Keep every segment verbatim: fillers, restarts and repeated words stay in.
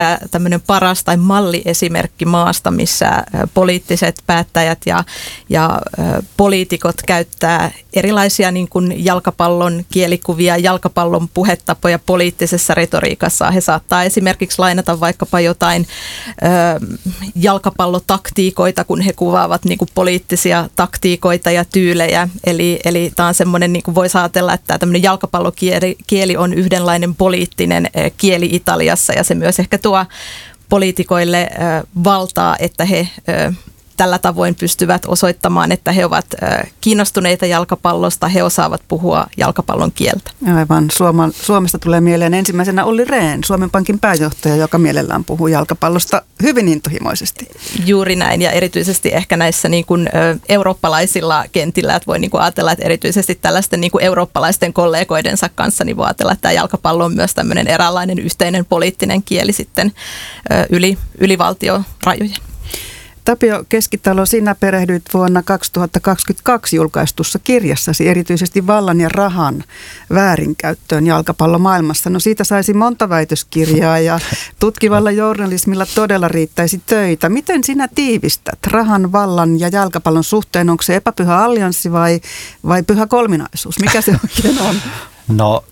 tämmöinen paras tai malliesimerkki maasta, missä poliittiset päättäjät ja, ja poliitikot käyttää erilaisia niin kuin jalkapallon kielikuvia, jalkapallon puhetapoja poliittisessa retoriikassa. He saattaa esimerkiksi lainata vaikkapa jotain ö, jalkapallotaktiikoita, kun he kuvaavat niin kuin poliittisia taktiikoita ja tyylejä. Eli, eli tämä on semmoinen, niin kuin voisi ajatella, että tämmöinen jalkapallokieli kieli on yhdenlainen poliittinen kieli Italiassa ja se myös ehkä tuo poliitikoille valtaa, että he tällä tavoin pystyvät osoittamaan, että he ovat kiinnostuneita jalkapallosta, he osaavat puhua jalkapallon kieltä. Aivan. Suoma, Suomesta tulee mieleen ensimmäisenä Olli Rehn, Suomen Pankin pääjohtaja, joka mielellään puhuu jalkapallosta hyvin intohimoisesti. Juuri näin, ja erityisesti ehkä näissä niin kuin, ö, eurooppalaisilla kentillä, että voi niin kuin ajatella, että erityisesti tällaisten niin kuin eurooppalaisten kollegoidensa kanssa, niin voi ajatella, että tämä jalkapallo on myös tämmöinen eräänlainen yhteinen poliittinen kieli sitten ö, yli, yli valtiorajojen. Tapio Keskitalo, sinä perehdyit vuonna kaksituhattakaksikymmentäkaksi julkaistussa kirjassasi erityisesti vallan ja rahan väärinkäyttöön jalkapallomaailmassa. No siitä saisi monta väitöskirjaa ja tutkivalla journalismilla todella riittäisi töitä. Miten sinä tiivistät rahan, vallan ja jalkapallon suhteen? Onko se epäpyhä allianssi vai, vai pyhä kolminaisuus? Mikä se oikein on? No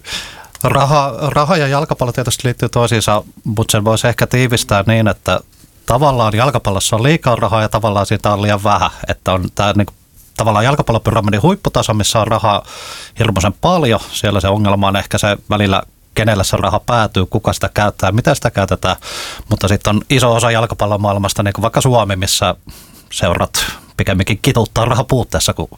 raha, raha ja jalkapallo tietysti liittyy toisiinsa, mutta sen voisi ehkä tiivistää niin, että tavallaan jalkapallossa on liikaa rahaa ja tavallaan siitä on liian vähän. Että on tämä niin kuin, tavallaan jalkapallopyramidin huipputaso, missä on rahaa hirmuisen paljon. Siellä se ongelma on ehkä se välillä, kenelle se raha päätyy, kuka sitä käyttää, miten sitä käytetään. Mutta sitten on iso osa jalkapallomaailmasta, niin kuin vaikka Suomi, missä seurat pikemminkin kituttaa raha puutteessa, kun,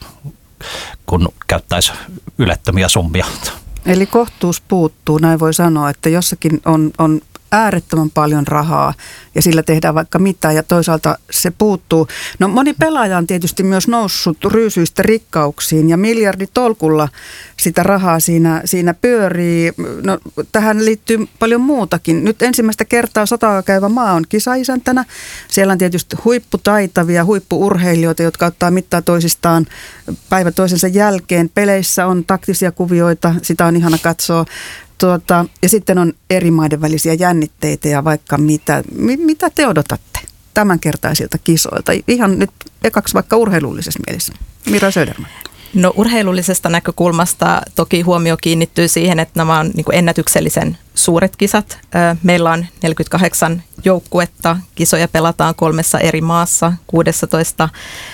kun käyttäisi ylettömiä summia. Eli kohtuus puuttuu, näin voi sanoa, että jossakin on, on äärettömän paljon rahaa ja sillä tehdään vaikka mitä ja toisaalta se puuttuu. No moni pelaaja on tietysti myös noussut ryysyistä rikkauksiin ja miljarditolkulla sitä rahaa siinä, siinä pyörii. No tähän liittyy paljon muutakin. Nyt ensimmäistä kertaa sotaa käyvä maa on kisaisäntänä. Siellä on tietysti huipputaitavia, huippuurheilijoita, jotka ottaa mittaa toisistaan päivä toisensa jälkeen. Peleissä on taktisia kuvioita, sitä on ihana katsoa. Tuota, ja sitten on eri maiden välisiä jännitteitä ja vaikka mitä. Mi- mitä te odotatte tämänkertaisilta kisoilta? Ihan nyt ekaksi vaikka urheilullisessa mielessä. Mira Söderman. No urheilullisesta näkökulmasta toki huomio kiinnittyy siihen, että nämä on niin kuin ennätyksellisen suuret kisat. Meillä on neljäkymmentäkahdeksan joukkuetta. Kisoja pelataan kolmessa eri maassa, kuusitoista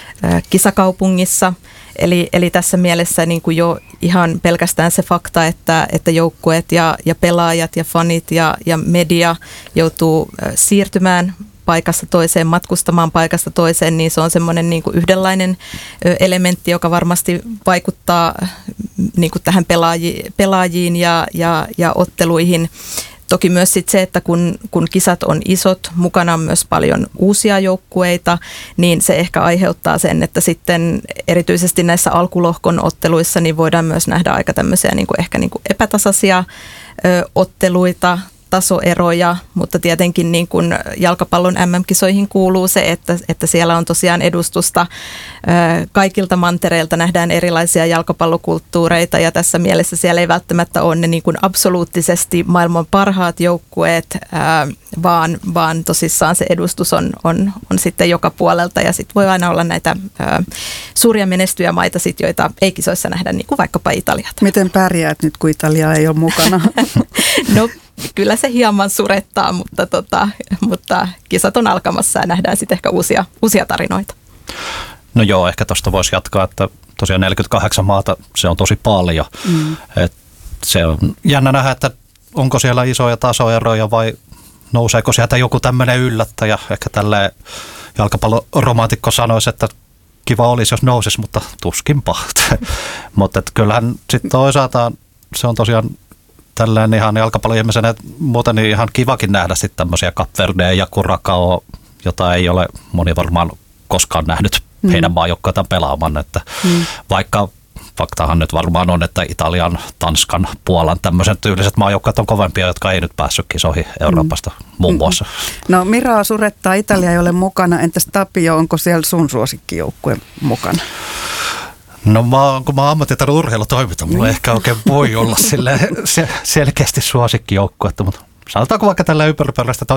kisakaupungissa. Eli, eli tässä mielessä niin kuin jo ihan pelkästään se fakta, että, että joukkueet ja, ja pelaajat ja fanit ja, ja media joutuu siirtymään paikasta toiseen, matkustamaan paikasta toiseen, niin se on semmoinen niin kuin yhdenlainen elementti, joka varmasti vaikuttaa niin kuin tähän pelaajiin, pelaajiin ja, ja, ja otteluihin. Toki myös sit se, että kun, kun kisat on isot, mukana on myös paljon uusia joukkueita, niin se ehkä aiheuttaa sen, että sitten erityisesti näissä alkulohkon otteluissa niin voidaan myös nähdä aika tämmöisiä niin kuin ehkä niin kuin epätasaisia ö, otteluita, tasoeroja, mutta tietenkin niin kuin jalkapallon äm äm-kisoihin kuuluu se, että, että siellä on tosiaan edustusta kaikilta mantereilta, nähdään erilaisia jalkapallokulttuureita ja tässä mielessä siellä ei välttämättä ole ne niin kuin absoluuttisesti maailman parhaat joukkueet, vaan, vaan tosissaan se edustus on, on, on sitten joka puolelta ja sitten voi aina olla näitä suuria menestyjämaita, sit, joita ei kisoissa nähdä, niin kuin vaikkapa Italiat. Miten pärjäät nyt, kun Italia ei ole mukana? No kyllä se hieman surettaa, mutta, tota, mutta kisat on alkamassa ja nähdään sitten ehkä uusia, uusia tarinoita. No joo, ehkä tuosta voisi jatkaa, että tosiaan neljäkymmentäkahdeksan maata, se on tosi paljon. Mm. Et se on jännä nähdä, että onko siellä isoja tasoeroja vai nouseeko sieltä joku tämmöinen yllättäjä. Ehkä tälleen jalkapalloromantikko sanoisi, että kiva olisi, jos nousisi, mutta tuskinpa. Mutta kyllähän sitten toisaalta se on tosiaan tälleen ihan jalkapalloihmisenä muuten niin ihan kivakin nähdä sitten tämmöisiä Kap Verdea ja Curacao, jota ei ole moni varmaan koskaan nähnyt mm. heidän maajoukkoitaan pelaamaan. Että mm. vaikka faktahan nyt varmaan on, että Italian, Tanskan, Puolan tämmöiset tyyliset maajoukkoit on kovempia, jotka ei nyt päässyt kisoihin Euroopasta mm. muun muassa. No Miraa surettaa, Italia ei ole mukana. Entäs Tapio, onko siellä sun suosikkijoukkue mukana? No mä, kun mä oon ammattitaidon urheilutoiminta, mulla ei ehkä oikein voi olla sille selkeästi suosikkijoukkuetta, mutta sanotaanko vaikka tällä ympäripyöräistä, että